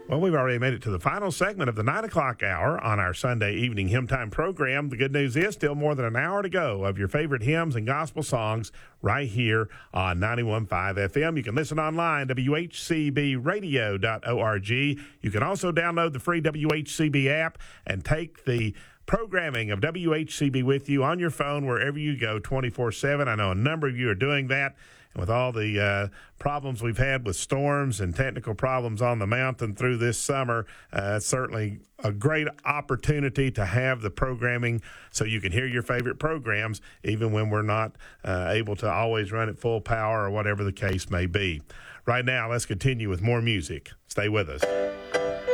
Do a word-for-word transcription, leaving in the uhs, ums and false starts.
Well, we've already made it to the final segment of the nine o'clock hour on our Sunday evening hymn time program. The good news is still more than an hour to go of your favorite hymns and gospel songs right here on ninety-one point five F M. You can listen online, W H C B radio dot org. You can also download the free W H C B app and take the programming of W H C B with you on your phone wherever you go twenty-four seven. I know a number of you are doing that. And with all the uh, problems we've had with storms and technical problems on the mountain through this summer, uh, it's certainly a great opportunity to have the programming so you can hear your favorite programs even when we're not uh, able to always run at full power or whatever the case may be. Right now, let's continue with more music. Stay with us.